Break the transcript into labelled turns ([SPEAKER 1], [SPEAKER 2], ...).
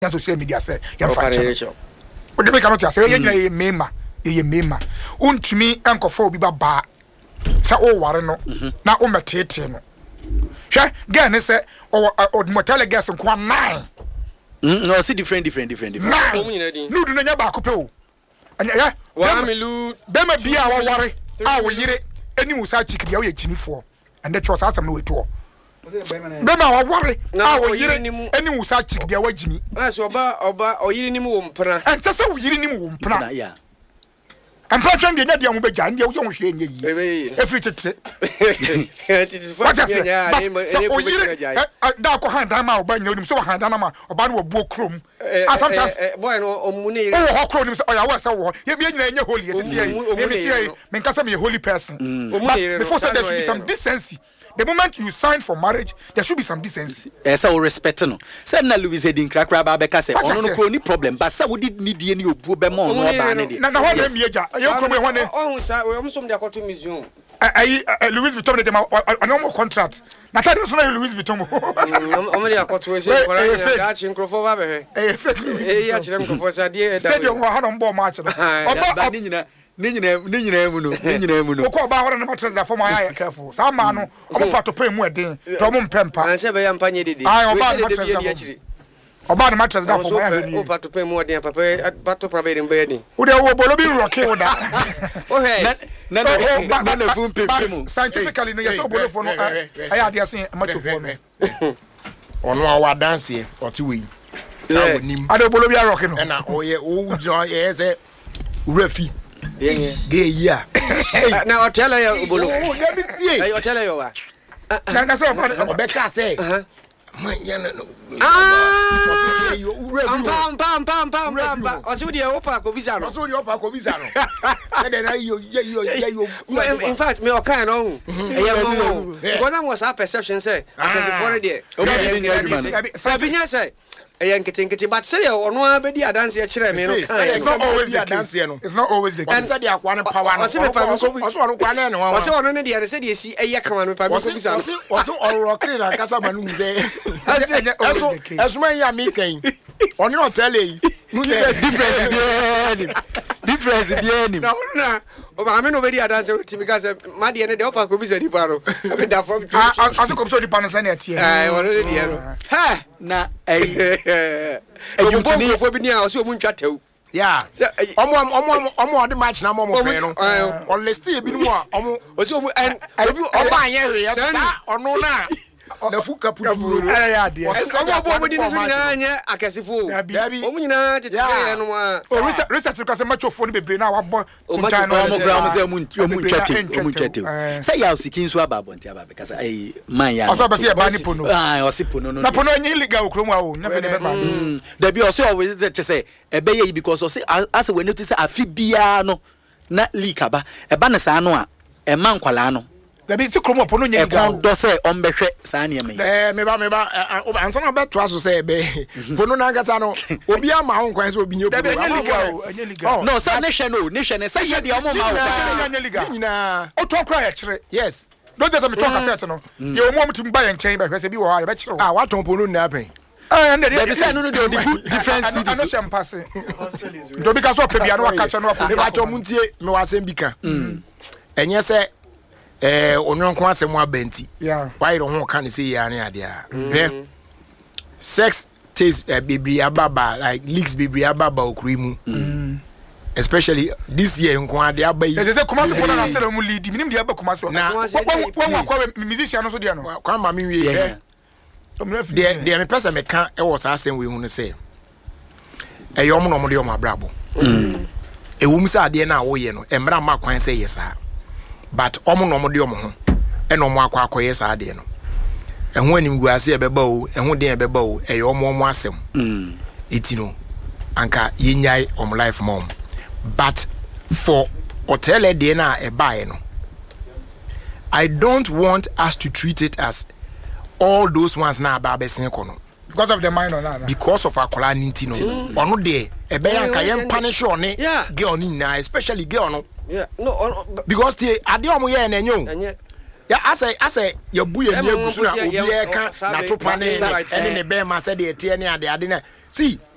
[SPEAKER 1] social media say ya fraction o de be cannot say ye nyina ye mema untumi enkofo obi baba sa o ware no na o metete no hwe gan say o motele gas nko 9
[SPEAKER 2] no see different
[SPEAKER 1] no do no nya ba ko pe o anya
[SPEAKER 3] wa melu
[SPEAKER 1] be ma bia wa ware a wo yire eni musa chikibia wo ye chimifo and the trust asem no weto bema wa ware a wo yire eni musa chikibia wa jimi
[SPEAKER 3] so oba oyire nim wo mpra
[SPEAKER 1] ensese wo yire nim wo mpra ya ampa twan de nya de mo beja nde wo hwe enye yi every tete what is it o yire da ko handa ma oba nya onim so handa na ma oba no wo krom sometimes
[SPEAKER 3] boy no omune yire
[SPEAKER 1] o ho krom nim so o ya wo se wo ye bi nyina enye holy tete ye me nkasa me holy person but before say there should be some decency. The moment you sign for marriage, there should be some decency.
[SPEAKER 2] So respect no. Say na Louis Hedin Krakra ba beka say ono no ni problem, but say we did need any obu be mo no ba na de.
[SPEAKER 1] Na ho na mieja. Yo krom e ho ne.
[SPEAKER 3] Oh sa we am som de akoto museum.
[SPEAKER 1] Louis Vuitton de ma no contract. Na tade so na Louis Vuitton mo.
[SPEAKER 3] O me de akoto we say for na chi nkrofo ba be he. Ya chi nkrofo sa de.
[SPEAKER 1] Stadium ho ha no mbo match no.
[SPEAKER 2] Oba ni nyina mu no
[SPEAKER 1] ko ba hore na mattress da form ya careful sa ma no obo pato pay mu eden to mo mpempa
[SPEAKER 3] na se be ya mpanye dede
[SPEAKER 1] oba na mattress da form ya
[SPEAKER 3] o pato pay mu eden papa pato prabe den be eden
[SPEAKER 1] wo de wo bolo bi roke wo da
[SPEAKER 3] o he
[SPEAKER 2] na fun pepe mu
[SPEAKER 1] scientifically no yeso bolo fo no aya dia sin microphone
[SPEAKER 4] ono awa dance o ti we
[SPEAKER 1] na wonim ade bolo bi roke no
[SPEAKER 4] na o ye o jo ye se refi
[SPEAKER 3] gay
[SPEAKER 4] ya
[SPEAKER 3] na hotel ya obolo
[SPEAKER 1] oh let me see
[SPEAKER 3] hotel ya wa
[SPEAKER 1] na say o
[SPEAKER 4] be ka say man ya no
[SPEAKER 3] pam o se di opa ko bisa no
[SPEAKER 4] na na yo
[SPEAKER 3] in fact me o kan no e ya mo because am was a perception say because for there o be nya say nkete but say ono abedi adanse e kire me no kan
[SPEAKER 4] it's not always the adanse no
[SPEAKER 1] it's not always the
[SPEAKER 4] case say the akwa ne power no so ono kwa na ne wa
[SPEAKER 3] so ono ne dia say the si eye kama me pa me ko bisa
[SPEAKER 4] so oro kire na kasa manu say esuma ya mi kan oni hotel yi
[SPEAKER 2] difference bien ni
[SPEAKER 3] na o ba me no bedi adanse timi ka say ma de ne de opa ko bisa di pa no be da from
[SPEAKER 1] aso ko so di pa no say na tie
[SPEAKER 3] ono ne dia no ha
[SPEAKER 2] na
[SPEAKER 3] ejutini fo bi ni a o se o mu ntwa taw
[SPEAKER 4] yeah omo de match na mo pe no o list e bi no a omo
[SPEAKER 3] o se o mu en
[SPEAKER 4] oba anye hwe ya sa ono na na fuka puduro
[SPEAKER 1] ya de
[SPEAKER 3] o se omo di ni so na anye akasifo o mu nyina tete no ma
[SPEAKER 1] o research ko se matchofo no bebre na wabo
[SPEAKER 2] kunta no mo gram se mu ntwate say ya sikin so ababonti ababe kasa ai man ya
[SPEAKER 1] o so be se ba ni pono
[SPEAKER 2] o se pono no
[SPEAKER 1] na pono nyi liga okromu a o na fe ne be ba
[SPEAKER 2] da bi o so always te say ebe ye because o say as we notice afi bia no na leak aba eba na sa no a e man kwala no
[SPEAKER 1] da bi ti kromo pono nyi liga
[SPEAKER 2] o do say on behwe sa ne me
[SPEAKER 4] me ba ansa na be to aso say be pono na ngasa no obi ama ho kwan say obi nye
[SPEAKER 1] pono nyi liga
[SPEAKER 2] no say ne hwe ne say ye de o mo ma
[SPEAKER 1] o nyi liga nyina o to kra ya kire
[SPEAKER 4] yes
[SPEAKER 1] don't just me talk cassette no ye o mo mutim ba ye nchen ba hwe say bi wo ha ye be kire
[SPEAKER 4] wa ton pono na apen
[SPEAKER 1] and
[SPEAKER 2] they say no the difference
[SPEAKER 1] I no sham pass do bi ka so pe bia no aka che no
[SPEAKER 4] me ba cho muntie me wa sem bika enye se onyonkon asem abenti why don't ho kan say ya na ade a sex taste baby ababa like leaks baby ababa okrimu especially this year nkon ade abayi
[SPEAKER 1] they say come for na sell mu lead minim de aba come so na kwa musician no so de no
[SPEAKER 4] kwa ma me wie de me pesa me kan e wo sa asem we hu ne say eyom no mo de yom abrabo ewum sa ade na wo ye no emra ma kwan say yesa but omo no mo de omo ho e no mo akwa akoye sa ade no eho anim guase e beba o eho den e beba o eyom omo asem itino anka yenyai omo life mom but for hotel ade na e bae no I don't want us to treat it as all those ones na ababesen kono
[SPEAKER 1] because of the minor na
[SPEAKER 4] because of akola ninti no ono de e be yanka yen punish one girl ni na especially girl no
[SPEAKER 3] no
[SPEAKER 4] because the ade omo ye na enyo ya ase ya buye ni agusu na obi e ka na topa ne ene ne be ma se de ete ne ade na see